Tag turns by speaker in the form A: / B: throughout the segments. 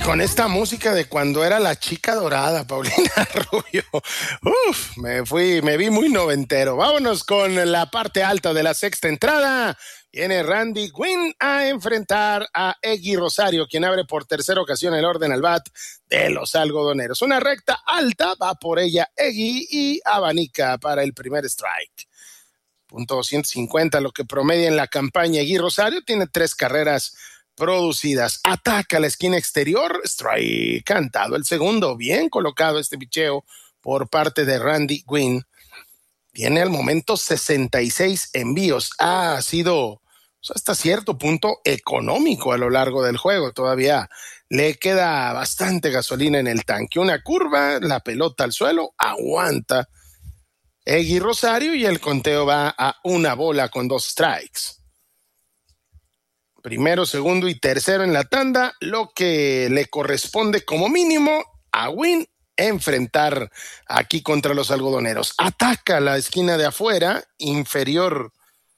A: con esta música de cuando era la chica dorada, Paulina Rubio. Me vi muy noventero. Vámonos con la parte alta de la sexta entrada. Viene Randy Quinn a enfrentar a Eggy Rosario, quien abre por tercera ocasión el orden al bat de los algodoneros. Una recta alta, va por ella Eggy y abanica para el primer strike. .250, lo que promedia en la campaña Eggy Rosario. Tiene 3 carreras producidas. Ataca la esquina exterior, strike cantado. El segundo, bien colocado este picheo por parte de Randy Quinn. Tiene al momento 66 envíos. Ha sido hasta cierto punto económico a lo largo del juego. Todavía le queda bastante gasolina en el tanque. Una curva, la pelota al suelo, aguanta Eggy Rosario y el conteo va a 1 bola con 2 strikes. Primero, segundo y tercero en la tanda, lo que le corresponde como mínimo a Quinn enfrentar aquí contra los algodoneros. Ataca la esquina de afuera, inferior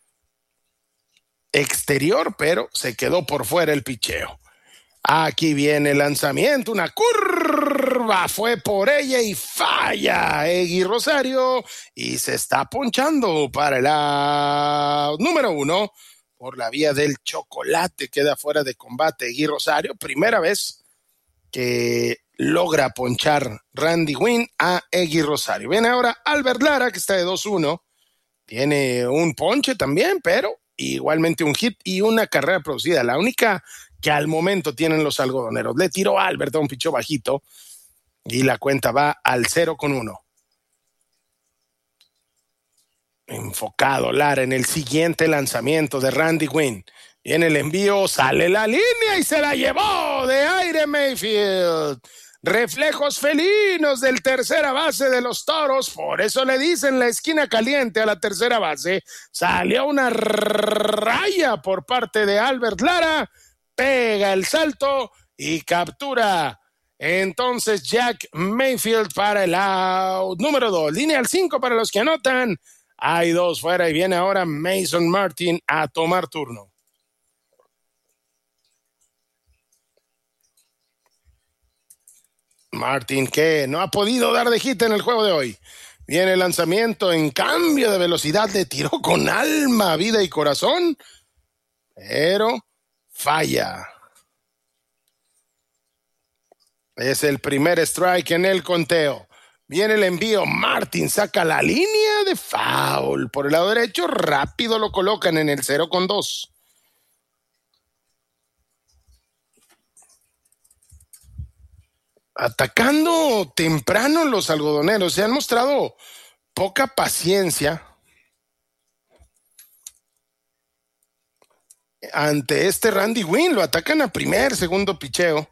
A: exterior, pero se quedó por fuera el picheo. Aquí viene el lanzamiento, una curva, fue por ella y falla Eggy Rosario y se está ponchando para el out número 1 por la vía del chocolate. Queda fuera de combate Eggy Rosario, primera vez que logra ponchar Randy Quinn a Eggy Rosario. Viene ahora Albert Lara, que está de 2-1, tiene un ponche también, pero igualmente un hit y una carrera producida, la única que al momento tienen los algodoneros. Le tiró a Albert a un pichó bajito y la cuenta va al 0-1. Enfocado Lara en el siguiente lanzamiento de Randy Quinn. Viene el envío, sale la línea y se la llevó de aire Mayfield. Reflejos felinos del tercera base de los Toros, por eso le dicen la esquina caliente a la tercera base. Salió una raya por parte de Albert Lara, pega el salto y captura entonces Jack Mayfield para el out número 2. Línea al 5 para los que anotan. Hay 2 fuera y viene ahora Mason Martin a tomar turno. Martin, que no ha podido dar de hit en el juego de hoy. Viene el lanzamiento en cambio de velocidad, le tiró con alma, vida y corazón, pero falla. Es el primer strike en el conteo. Viene el envío, Martin saca la línea de foul por el lado derecho, rápido lo colocan en el 0-2. Atacando temprano los algodoneros, se han mostrado poca paciencia ante este Randy Quinn. Lo atacan a primer, segundo picheo.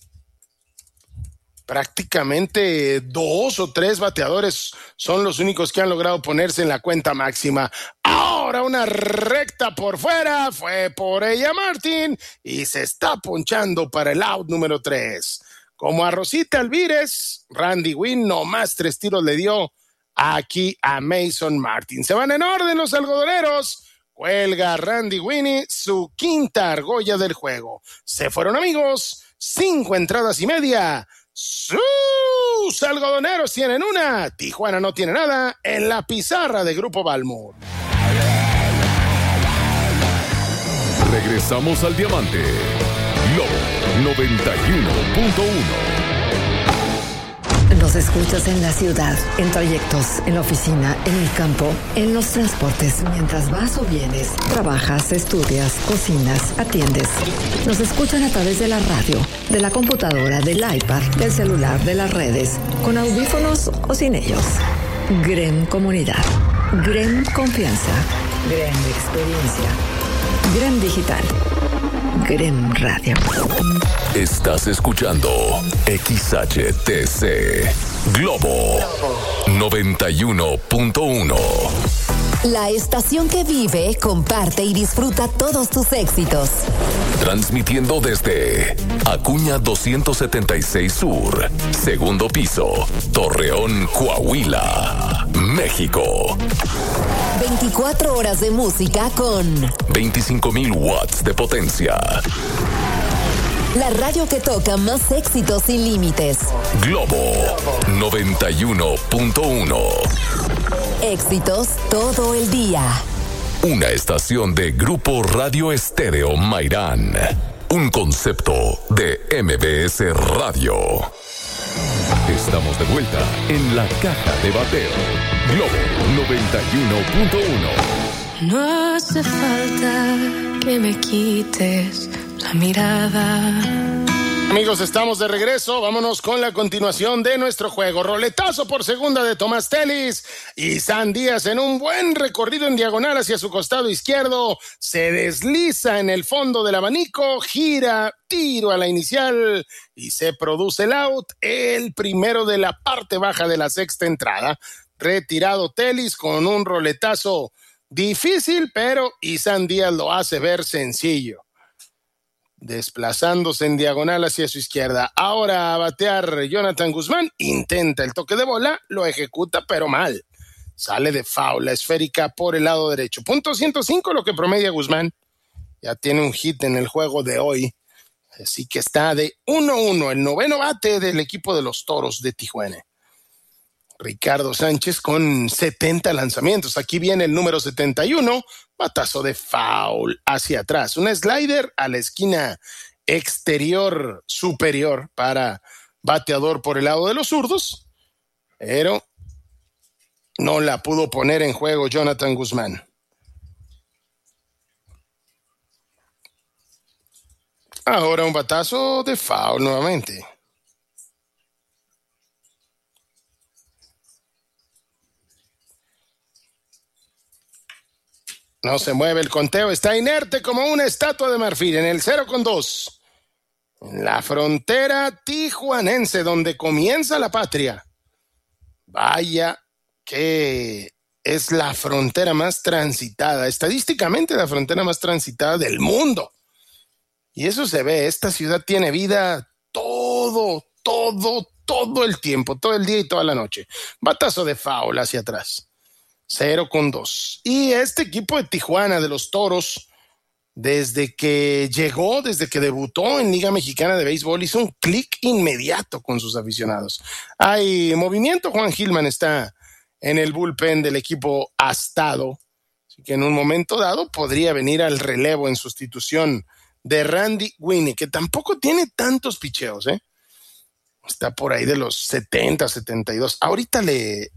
A: Prácticamente 2 o 3 bateadores son los únicos que han logrado ponerse en la cuenta máxima. Ahora una recta por fuera, fue por ella Martin y se está ponchando para el out número 3. Como a Rosita Alvírez, Randy Quinn nomás 3 tiros le dio aquí a Mason Martin. Se van en orden los algodoneros. Cuelga Randy Quinn su quinta argolla del juego. Se fueron, amigos, 5 entradas y media. Sus algodoneros tienen una, Tijuana no tiene nada en la pizarra de Grupo Balmor.
B: Regresamos al Diamante. Lobo 91.1.
C: Nos escuchas en la ciudad, en trayectos, en la oficina, en el campo, en los transportes, mientras vas o vienes, trabajas, estudias, cocinas, atiendes. Nos escuchan a través de la radio, de la computadora, del iPad, del celular, de las redes, con audífonos o sin ellos. GREM Comunidad, GREM Confianza, GREM Experiencia, GREM Digital, GREM Radio.
B: Estás escuchando XHTC Globo 91.1.
D: La estación que vive, comparte y disfruta todos tus éxitos.
B: Transmitiendo desde Acuña 276 Sur, segundo piso, Torreón, Coahuila, México.
D: 24 horas de música con
B: 25,000 watts de potencia.
D: La radio que toca más éxitos sin límites.
B: Globo 91.1.
D: Éxitos todo el día.
B: Una estación de Grupo Radio Estéreo Mairán. Un concepto de MBS Radio. Estamos de vuelta en la caja de bateo. Globo 91.1.
E: No hace falta que me quites la mirada.
A: Amigos, estamos de regreso. Vámonos con la continuación de nuestro juego. Roletazo por segunda de Tomás Telis. Y San Díaz en un buen recorrido en diagonal hacia su costado izquierdo. Se desliza en el fondo del abanico, gira, tiro a la inicial y se produce el out. El primero de la parte baja de la sexta entrada. Retirado Telis con un roletazo difícil, pero Isan Díaz lo hace ver sencillo, desplazándose en diagonal hacia su izquierda. Ahora a batear Jonathan Guzmán, intenta el toque de bola, lo ejecuta pero mal. Sale de foul, la esférica por el lado derecho. .105 lo que promedia Guzmán. Ya tiene un hit en el juego de hoy. Así que está de 1-1, el noveno bate del equipo de los Toros de Tijuana. Ricardo Sánchez con 70 lanzamientos. Aquí viene el número 71, batazo de foul hacia atrás. Una slider a la esquina exterior superior para bateador por el lado de los zurdos, pero no la pudo poner en juego Jonathan Guzmán. Ahora un batazo de foul nuevamente. No se mueve el conteo, está inerte como una estatua de marfil en el 0-2. En la frontera tijuanense donde comienza la patria. Vaya que es la frontera más transitada, estadísticamente la frontera más transitada del mundo. Y eso se ve, esta ciudad tiene vida todo el tiempo, todo el día y toda la noche. Batazo de foul hacia atrás. 0-2. Y este equipo de Tijuana, de los Toros, desde que llegó, desde que debutó en Liga Mexicana de Béisbol, hizo un clic inmediato con sus aficionados. Hay movimiento, Juan Gilman está en el bullpen del equipo astado, así que en un momento dado podría venir al relevo en sustitución de Randy Winnie, que tampoco tiene tantos picheos, está por ahí de los 70, 72. Ahorita le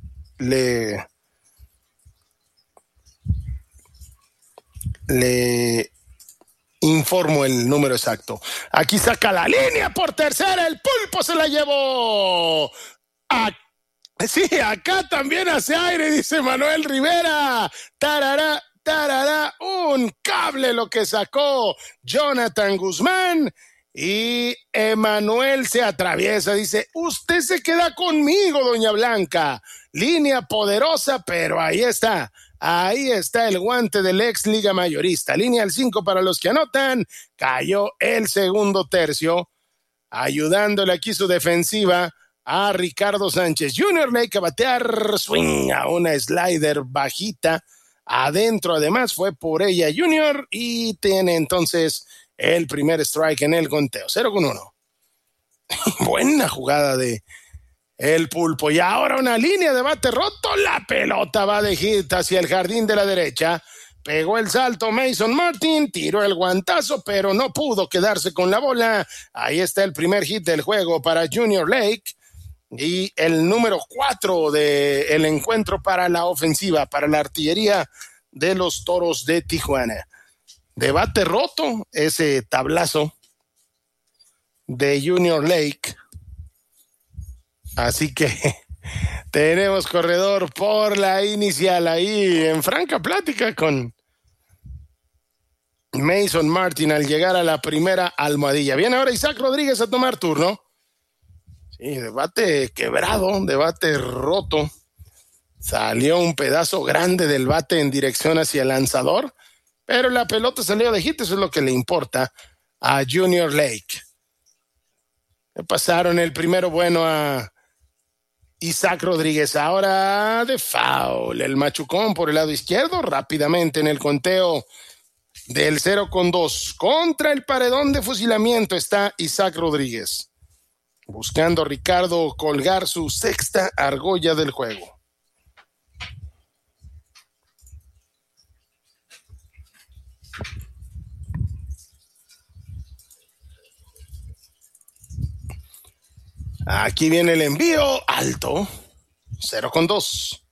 A: informo el número exacto. Aquí saca la línea por tercera, el pulpo se la llevó. Sí, acá también hace aire, dice Manuel Rivera. Tarará, tarará, un cable lo que sacó Jonathan Guzmán. Y Emanuel se atraviesa, dice, usted se queda conmigo, doña Blanca. Línea poderosa, pero ahí está el guante del ex Liga Mayorista. Línea al 5 para los que anotan. Cayó el segundo tercio, ayudándole aquí su defensiva a Ricardo Sánchez. Junior Lake a batear, swing a una slider bajita. Adentro además fue por ella Junior y tiene entonces el primer strike en el conteo. 0-1. Buena jugada de el pulpo. Y ahora una línea de bate roto. La pelota va de hit hacia el jardín de la derecha. Pegó el salto Mason Martin, tiró el guantazo, pero no pudo quedarse con la bola. Ahí está el primer hit del juego para Junior Lake. Y el número 4 del encuentro para la ofensiva, para la artillería de los Toros de Tijuana. De bate roto, ese tablazo de Junior Lake. Así que tenemos corredor por la inicial ahí en franca plática con Mason Martin al llegar a la primera almohadilla. Viene ahora Isaac Rodríguez a tomar turno. Sí, debate quebrado, debate roto. Salió un pedazo grande del bate en dirección hacia el lanzador, pero la pelota salió de hit, eso es lo que le importa a Junior Lake. Le pasaron el primero bueno a Isaac Rodríguez, ahora de foul. El machucón por el lado izquierdo, rápidamente en el conteo Del 0-2, contra el paredón de fusilamiento está Isaac Rodríguez, buscando Ricardo colgar su sexta argolla del juego. Aquí viene el envío alto, 0-2.